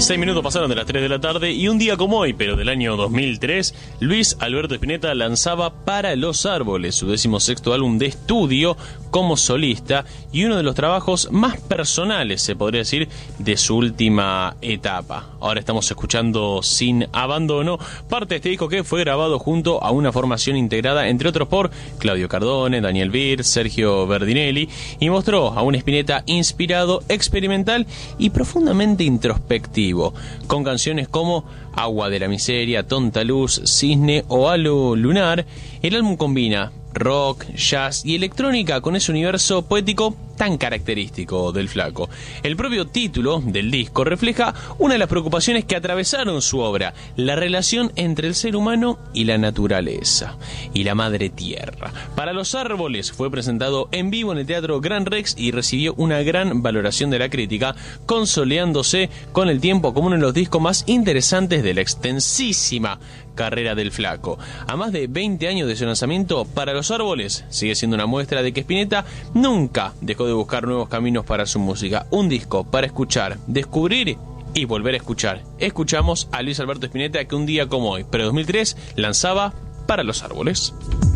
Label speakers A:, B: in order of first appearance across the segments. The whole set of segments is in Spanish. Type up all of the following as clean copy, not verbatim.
A: 6 minutos pasaron de las 3 de la tarde y un día como hoy, pero del año 2003, Luis Alberto Spinetta lanzaba Para los Árboles, su 16º álbum de estudio como solista y uno de los trabajos más personales, se podría decir, de su última etapa. Ahora estamos escuchando Sin Abandono, parte de este disco que fue grabado junto a una formación integrada, entre otros, por Claudio Cardone, Daniel Bir, Sergio Berdinelli, y mostró a un Spinetta inspirado, experimental y profundamente introspectivo, con canciones como Agua de la Miseria, Tonta Luz, Cisne o Halo Lunar. El álbum combina rock, jazz y electrónica con ese universo poético tan característico del flaco. El propio título del disco refleja una de las preocupaciones que atravesaron su obra: la relación entre el ser humano y la naturaleza y la madre tierra. Para los Árboles fue presentado en vivo en el Teatro Gran Rex y recibió una gran valoración de la crítica, consolidándose con el tiempo como uno de los discos más interesantes de la extensísima carrera del flaco. A más de 20 años de su lanzamiento, Para los Árboles sigue siendo una muestra de que Spinetta nunca dejó de buscar nuevos caminos para su música. Un disco para escuchar, descubrir y volver a escuchar. Escuchamos a Luis Alberto Spinetta, que un día como hoy, pero 2003, lanzaba Para los Árboles.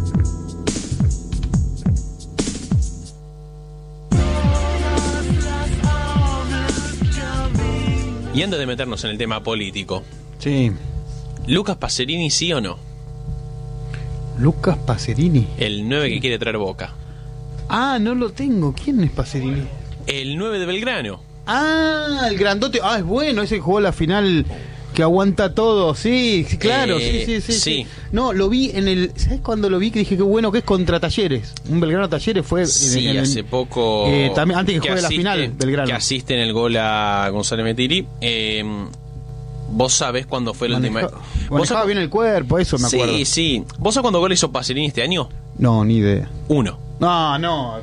A: Y antes de meternos en el tema político,
B: sí,
A: ¿Lucas Pacerini sí o no?
B: Lucas Pacerini,
A: el 9 que quiere traer Boca.
B: Ah, no lo tengo. ¿Quién es Pacerini?
A: El 9 de Belgrano.
B: Ah, el grandote. Ah, es bueno. Ese que jugó la final, que aguanta todo. Sí, sí, claro. Sí. No, lo vi en el... ¿Sabes cuándo lo vi? Que dije, qué bueno que es contra Talleres. Un Belgrano Talleres fue...
A: Sí, hace poco...
B: también, antes que juegue la final, Belgrano.
A: Que asiste en el gol a González Metiri. ¿Vos sabés cuándo fue la última?
B: Manejaba bien el cuerpo, eso me acuerdo.
A: Sí. ¿Vos sabés cuándo gol hizo Pacerini este año?
B: No, ni idea.
A: 1.
B: No.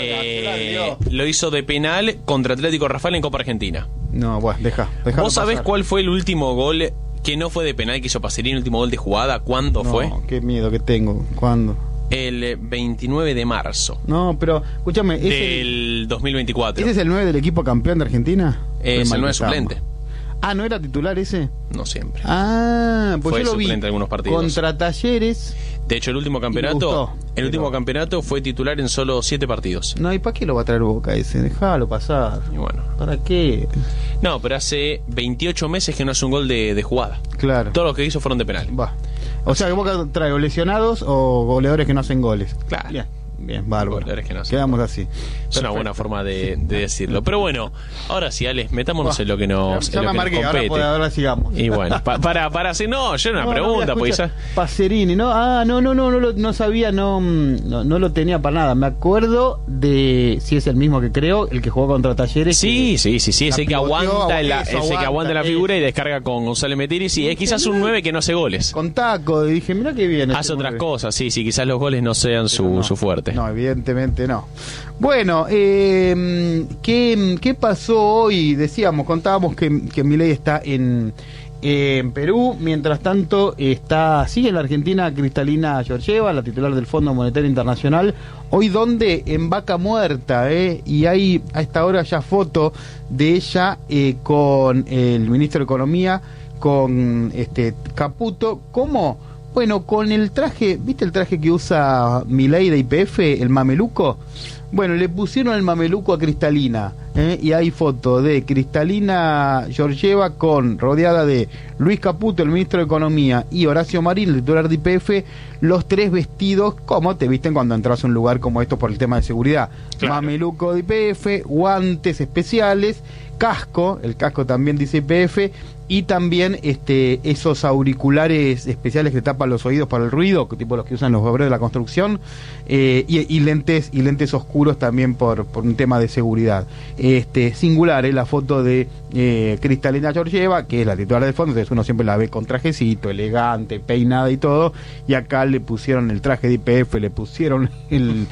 A: Lo hizo de penal contra Atlético Rafael en Copa Argentina.
B: No, bueno, deja.
A: ¿Vos sabés cuál fue el último gol que no fue de penal que hizo Pacerini, el último gol de jugada? ¿Cuándo fue?
B: No, qué miedo que tengo. ¿Cuándo?
A: El 29 de marzo.
B: No, pero, escúchame.
A: Del 2024.
B: ¿Ese es el 9 del equipo campeón de Argentina?
A: Es el 9 suplente.
B: Ah, ¿no era titular ese?
A: No siempre.
B: Ah, pues
A: fue
B: yo lo vi
A: en algunos partidos.
B: Contra Talleres.
A: De hecho, el último campeonato fue titular en solo 7 partidos.
B: No, ¿y para qué lo va a traer Boca ese? Déjalo pasar.
A: Y bueno.
B: ¿Para qué?
A: No, pero hace 28 meses que no hace un gol de jugada.
B: Claro.
A: Todos los que hizo fueron de penal.
B: Va. O sea que Boca trae o lesionados o goleadores que no hacen goles.
A: Claro.
B: Bien, bárbaro.
A: Que no
B: quedamos así.
A: Es
B: Perfecto.
A: una buena forma de decirlo. Pero bueno, ahora sí, Alex, metámonos en lo que nos compete.
B: Ahora sigamos.
A: Y bueno, para hacer... No, yo era una pregunta. Porque ya...
B: Pacerini, ¿no? Ah, no sabía, no lo tenía para nada. Me acuerdo de, si es el mismo que creo, el que jugó contra Talleres.
A: Sí, ese que aguanta la figura y descarga con González Metiri. Sí, es quizás un 9 que no hace goles.
B: Con taco, y dije, mira qué bien.
A: Hace otras cosas, sí, quizás los goles no sean su fuerte.
B: No, evidentemente no. Bueno, ¿qué pasó hoy? Contábamos que Milei está en Perú. Mientras tanto, sigue en la Argentina Cristalina Georgieva, la titular del Fondo Monetario Internacional. Hoy, ¿dónde? En Vaca Muerta, y hay a esta hora ya foto de ella con el ministro de Economía, con Caputo. ¿Cómo? Bueno, con el traje, ¿viste el traje que usa Milei de YPF, el mameluco? Bueno, le pusieron el mameluco a Cristalina, y hay foto de Cristalina Georgieva rodeada de Luis Caputo, el ministro de Economía, y Horacio Marín, el titular de YPF, los tres vestidos como te visten cuando entras a un lugar como esto por el tema de seguridad. Claro. Mameluco de YPF, guantes especiales, casco, el casco también dice YPF, y también esos auriculares especiales que tapan los oídos para el ruido, tipo los que usan los obreros de la construcción, y lentes oscuros también por un tema de seguridad. Singular, la foto de Cristalina Georgieva, que es la titular del fondo, entonces uno siempre la ve con trajecito, elegante, peinada y todo, y acá le pusieron el traje de YPF, le pusieron el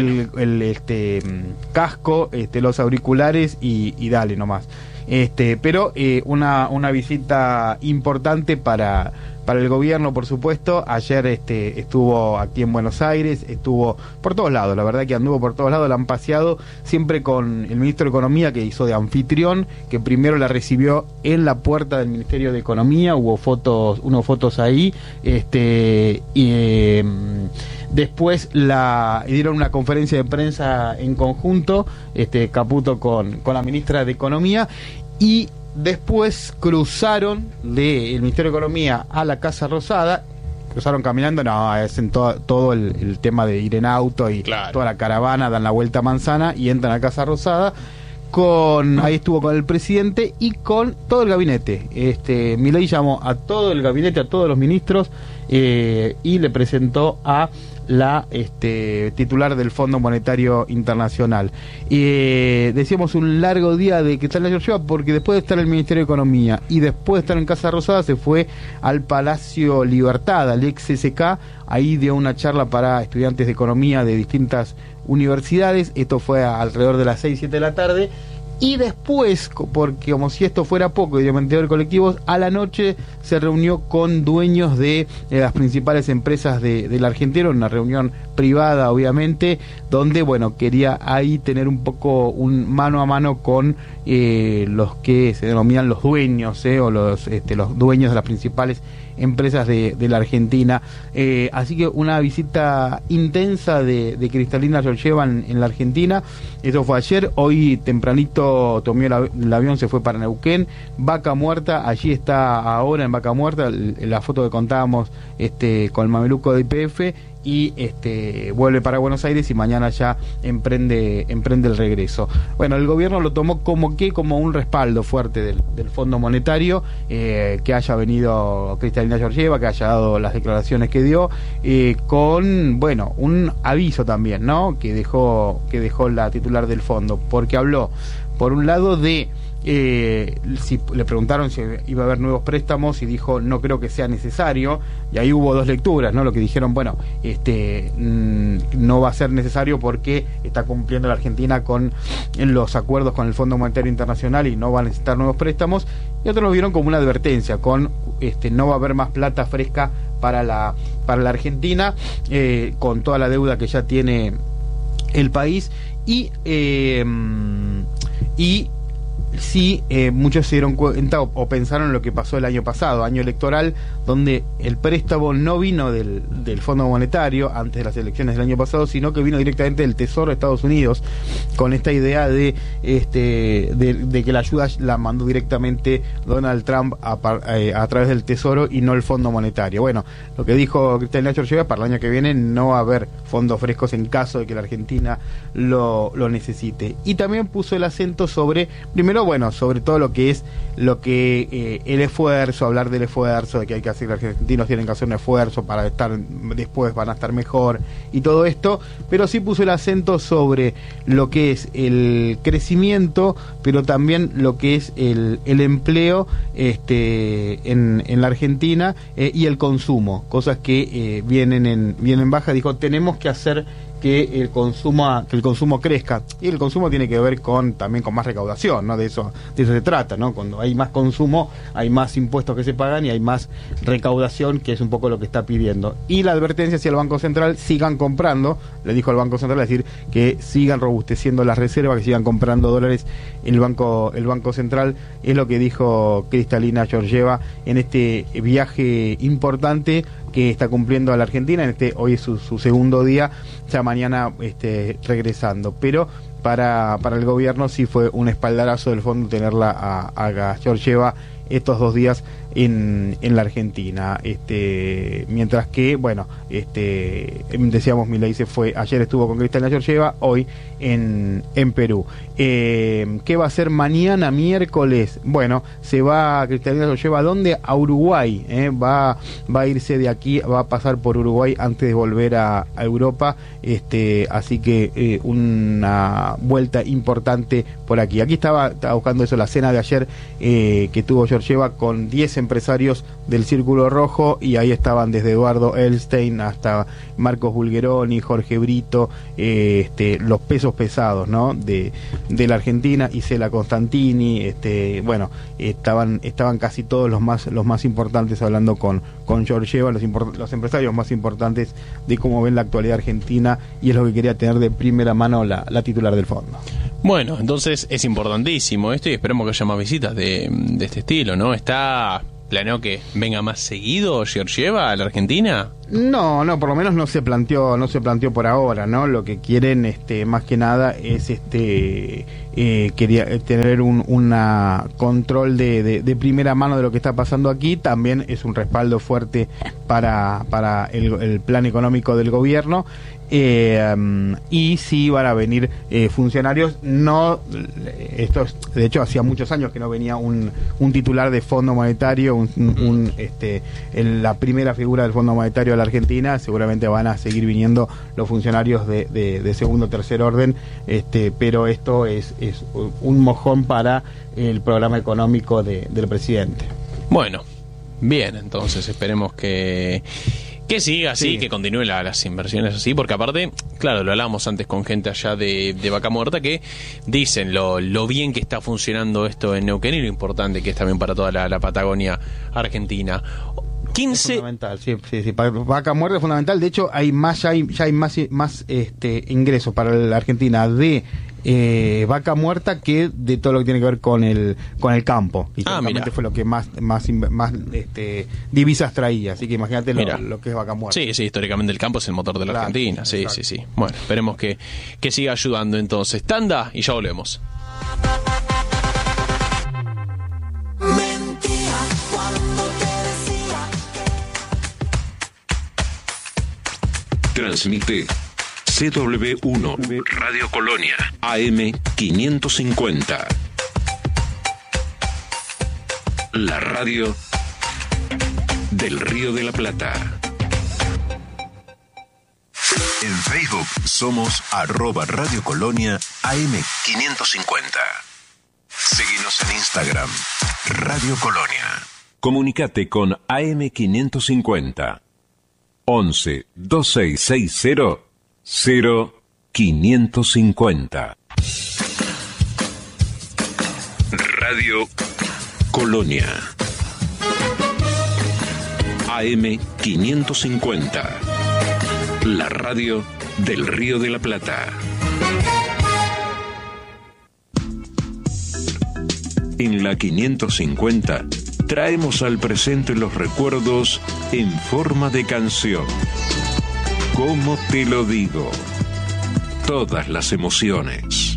B: casco, los auriculares y dale nomás. Pero una visita importante para para el gobierno, por supuesto. Ayer estuvo aquí en Buenos Aires, estuvo por todos lados, la verdad que anduvo por todos lados, la han paseado, siempre con el ministro de Economía, que hizo de anfitrión, que primero la recibió en la puerta del Ministerio de Economía, hubo fotos ahí, después dieron una conferencia de prensa en conjunto, Caputo con la ministra de Economía, y después cruzaron del Ministerio de Economía a la Casa Rosada. Cruzaron caminando, no, hacen todo el tema de ir en auto y claro, toda la caravana, dan la vuelta a manzana y entran a Casa Rosada. Ahí estuvo con el presidente y con todo el gabinete. Milei llamó a todo el gabinete, a todos los ministros, y le presentó a la titular del Fondo Monetario Internacional. Decíamos un largo día de Cristalina Georgieva, porque después de estar en el Ministerio de Economía y después de estar en Casa Rosada, se fue al Palacio Libertad, al ex CCK. Ahí dio una charla para estudiantes de economía de distintas universidades. Esto fue alrededor de las 6, 7 de la tarde. Y después, porque como si esto fuera poco, y de mantener colectivos, a la noche se reunió con dueños de las principales empresas de la Argentina, una reunión privada, obviamente, donde, bueno, quería ahí tener un poco un mano a mano con los que se denominan los dueños, o los dueños de las principales empresas de la Argentina. Así que una visita intensa de Cristalina Georgieva en la Argentina. Eso fue ayer. Hoy tempranito tomó el avión, se fue para Neuquén. Vaca Muerta, allí está ahora en Vaca Muerta, la foto que contábamos con el mameluco de YPF, y vuelve para Buenos Aires y mañana ya emprende el regreso. Bueno, el gobierno lo tomó como un respaldo fuerte del Fondo Monetario, que haya venido Cristalina Georgieva, que haya dado las declaraciones que dio, con, bueno, un aviso también, ¿no?, que dejó la titular del fondo, porque habló, por un lado, de si le preguntaron si iba a haber nuevos préstamos, y dijo no creo que sea necesario, y ahí hubo dos lecturas, ¿no? Lo que dijeron, bueno, no va a ser necesario porque está cumpliendo la Argentina con los acuerdos con el Fondo Monetario Internacional y no va a necesitar nuevos préstamos, y otros lo vieron como una advertencia, con no va a haber más plata fresca para la Argentina, con toda la deuda que ya tiene el país, y sí, muchos se dieron cuenta o pensaron en lo que pasó el año pasado, año electoral, donde el préstamo no vino del Fondo Monetario antes de las elecciones del año pasado, sino que vino directamente del Tesoro de Estados Unidos, con esta idea de que la ayuda la mandó directamente Donald Trump a través del Tesoro y no el Fondo Monetario. Bueno, lo que dijo Cristalina Georgieva, para el año que viene no va a haber fondos frescos en caso de que la Argentina lo necesite. Y también puso el acento sobre todo lo que es el esfuerzo, hablar del esfuerzo, de que hay que hacer, los argentinos tienen que hacer un esfuerzo para después van a estar mejor y todo esto, pero sí puso el acento sobre lo que es el crecimiento, pero también lo que es el empleo en la Argentina, y el consumo, cosas que vienen en baja. Dijo, tenemos que hacer que el consumo crezca, y el consumo tiene que ver también con más recaudación, ¿no? De eso se trata, ¿no? Cuando hay más consumo, hay más impuestos que se pagan y hay más recaudación, que es un poco lo que está pidiendo. Y la advertencia hacia el Banco Central: sigan comprando, le dijo al Banco Central, es decir, que sigan robusteciendo las reservas, que sigan comprando dólares en el Banco Central, es lo que dijo Cristalina Georgieva en este viaje importante que está cumpliendo a la Argentina. Hoy es su segundo día, ya mañana regresando, pero para el gobierno sí fue un espaldarazo del fondo tenerla a Georgieva estos 2 días en la Argentina, mientras que, bueno, decíamos, Milei ayer estuvo con Cristalina Georgieva, hoy en Perú. ¿Qué va a hacer mañana miércoles? Bueno, se va Cristalina Georgieva, ¿a dónde? A Uruguay, va a irse de aquí, va a pasar por Uruguay antes de volver a Europa, así que una vuelta importante por aquí. Aquí estaba buscando eso, la cena de ayer que tuvo Georgieva con 10 empresarios del Círculo Rojo, y ahí estaban desde Eduardo Elstein hasta Marcos Bulgeroni, Jorge Brito, los pesos pesados, ¿no?, de la Argentina, Isela Constantini, bueno, estaban casi todos los más importantes hablando con con Georgieva, los empresarios más importantes de cómo ven la actualidad argentina, y es lo que quería tener de primera mano la titular del fondo.
A: Bueno, entonces es importantísimo esto y esperemos que haya más visitas de este estilo, ¿no? ¿Planeó que venga más seguido Georgieva a la Argentina?
B: No, por lo menos no se planteó por ahora, ¿no? Lo que quieren, más que nada, es quería tener una control de primera mano de lo que está pasando aquí. También es un respaldo fuerte para el plan económico del gobierno. Y sí van a venir funcionarios. No, de hecho hacía muchos años que no venía un titular de Fondo Monetario, la primera figura del Fondo Monetario de la Argentina. Seguramente van a seguir viniendo los funcionarios de segundo o tercer orden, pero esto es un mojón para el programa económico del presidente.
A: Bueno, bien, entonces esperemos que siga así, que continúen las inversiones así, porque aparte, claro, lo hablábamos antes con gente allá de Vaca Muerta, que dicen lo bien que está funcionando esto en Neuquén y lo importante que es también para toda la Patagonia argentina. 15...
B: Es fundamental, sí. Vaca Muerta es fundamental. De hecho, hay más ingresos para la Argentina de Vaca Muerta que de todo lo que tiene que ver con el campo. Históricamente fue lo que más divisas traía, así que imagínate lo que es Vaca Muerta.
A: Sí, históricamente el campo es el motor de la Argentina. Sí. Bueno, esperemos que siga ayudando entonces. Tanda y ya volvemos.
C: Transmite CW1 Radio Colonia AM 550. La radio del Río de la Plata. En Facebook somos @Radio Colonia AM 550. Seguinos en Instagram, Radio Colonia. Comunicate con AM 550. 11 2660 0550. Radio Colonia AM 550. La radio del Río de la Plata. En la 550 traemos al presente los recuerdos en forma de canción. ¿Cómo te lo digo? Todas las emociones.